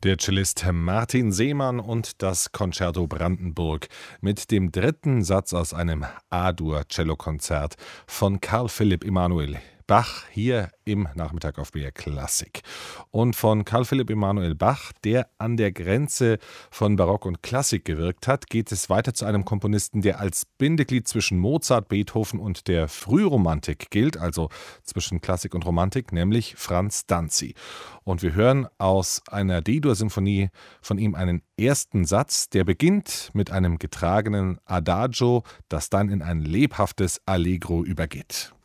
Der Cellist Martin Seemann und das Concerto Brandenburg mit dem dritten Satz aus einem A-Dur-Cellokonzert von Carl Philipp Emanuel Bach hier im Nachmittag auf BR Klassik. Und von Carl Philipp Emanuel Bach, der an der Grenze von Barock und Klassik gewirkt hat, geht es weiter zu einem Komponisten, der als Bindeglied zwischen Mozart, Beethoven und der Frühromantik gilt, also zwischen Klassik und Romantik, nämlich Franz Danzi. Und wir hören aus einer D-Dur-Symphonie von ihm einen ersten Satz, der beginnt mit einem getragenen Adagio, das dann in ein lebhaftes Allegro übergeht.